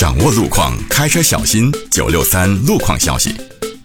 掌握路况，开车小心963路况消息。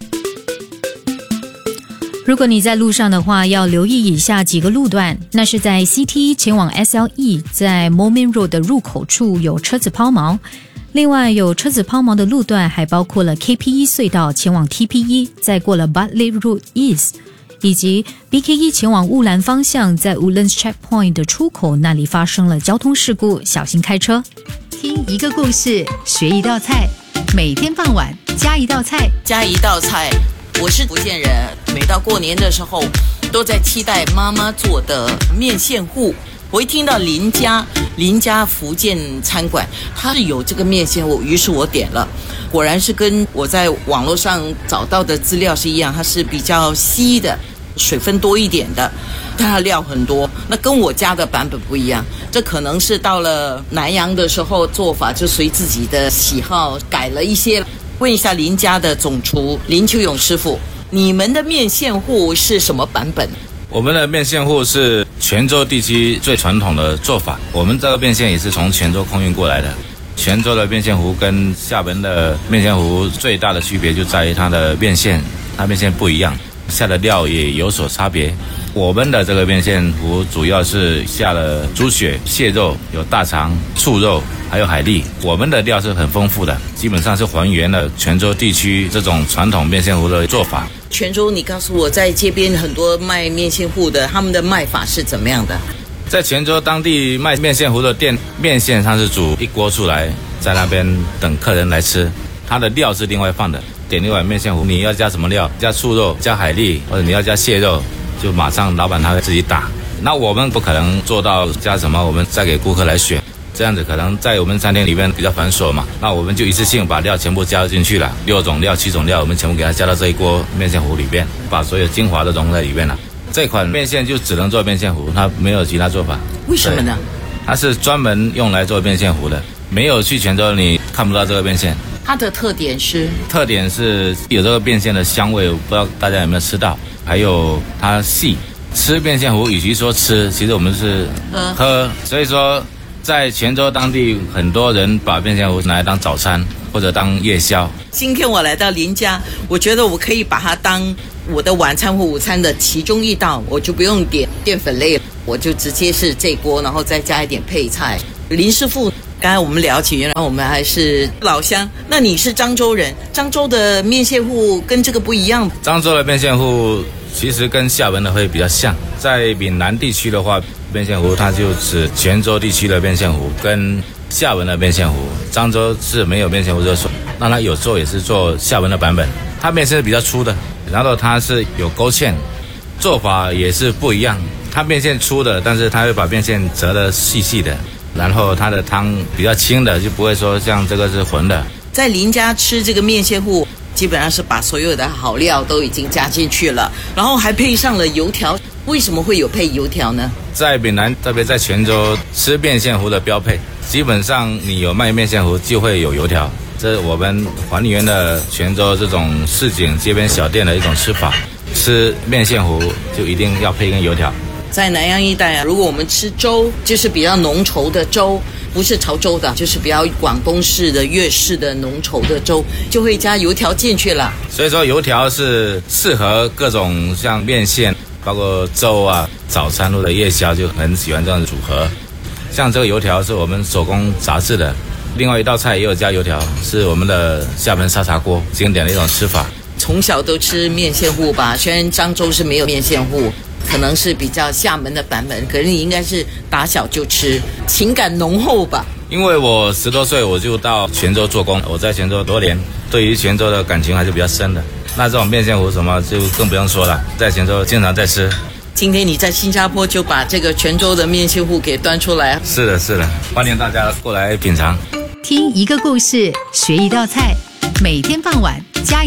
如果你在路上的话，要留意以下几个路段，那是在 CT 前往 SLE， 在 Moulmein Road 的入口处有车子抛锚。另外有车子抛锚的路段还包括了 KP1 隧道前往 TP1， 再过了 Bartlett Road East， 以及 BK1 前往乌兰方向，在 Woodlands Checkpoint 的出口那里发生了交通事故，小心开车。 听一个故事，学一道菜，每天傍晚加一道菜， 加一道菜。我是福建人，每到过年的时候都在期待妈妈做的面线糊。我一听到林家福建餐馆它是有这个面线糊，于是我点了，果然是跟我在网络上找到的资料是一样，它是比较稀的，水分多一点的，它的料很多，那跟我家的版本不一样。这可能是到了南洋的时候做法就随自己的喜好改了一些。问一下林家的总厨林秋勇师傅，你们的面线糊是什么版本？ 我们的面线糊是泉州地区最传统的做法，我们这个面线也是从泉州空运过来的。泉州的面线糊跟厦门的面线糊最大的区别就在于它的面线不一样，下的料也有所差别。我们的这个面线糊主要是下了猪血、蟹肉，有大肠、醋肉，还有海蛎。我们的料是很丰富的，基本上是还原了泉州地区这种传统面线糊的做法。 泉州，你告诉我，在街边很多卖面线糊的，他们的卖法是怎么样的？ 在泉州当地卖面线糊的店，面线它是煮一锅出来，在那边等客人来吃，它的料是另外放的。点一碗面线糊，你要加什么料？加醋肉、加海蛎，或者你要加蟹肉，就马上老板他会自己打。那我们不可能做到加什么，我们再给顾客来选，这样子可能在我们餐厅里面比较繁琐嘛。那我们就一次性把料全部加进去了，6种料、7种料，我们全部给它加到这一锅面线糊里边，把所有精华都融在里面了。这款面线就只能做面线糊，它没有其他做法。 为什么呢？ 它是专门用来做面线糊的，没有去泉州你看不到这个面线。 它的特点是有这个面线的香味，我不知道大家有没有吃到，还有它细。吃面线糊与其说吃，其实我们是喝，所以说在泉州当地很多人把面线糊拿来当早餐或者当夜宵。 今天我来到林家，我觉得我可以把它当我的晚餐或午餐的其中一道，我就不用点淀粉类，我就直接是这锅，然后再加一点配菜。林师傅，刚才我们聊起，原来我们还是老乡。那你是漳州人，漳州的面线糊跟这个不一样。 漳州的面线糊其实跟厦门的会比较像，在闽南地区的话，面线糊它就指泉州地区的面线糊跟厦门的面线糊。漳州是没有面线糊这说，那它有时候也是做厦门的版本，它面线是比较粗的，然后它是有勾芡，做法也是不一样。它面线粗的，但是它会把面线折得细细的，然后它的汤比较清的，就不会说像这个是浑的。 在林家吃这个面线糊，基本上是把所有的好料都已经加进去了，然后还配上了油条。为什么会有配油条呢？ 在闽南，特别在泉州吃面线糊的标配，基本上你有卖面线糊就会有油条，这是我们还原了泉州这种市井街边小店的一种吃法。吃面线糊就一定要配一根油条。 在南洋一带啊，如果我们吃粥，就是比较浓稠的粥，不是潮州的，就是比较广东式的粤式的浓稠的粥，就会加油条进去了。 所以说油条是适合各种像面线，包括粥啊，早餐或者夜宵就很喜欢这样的组合。像这个油条是我们手工炸制的，另外一道菜也有加油条，是我们的厦门沙茶锅经典的一种吃法。 从小都吃面线糊吧，虽然漳州是没有面线糊，可能是比较厦门的版本，可是你应该是打小就吃，情感浓厚吧？ 因为我10多岁我就到泉州做工，我在泉州多年，对于泉州的感情还是比较深的。那这种面线糊什么就更不用说了，在泉州经常在吃。 今天你在新加坡就把这个泉州的面线糊给端出来。 是的，是的，欢迎大家过来品尝。 听一个故事，学一道菜，每天傍晚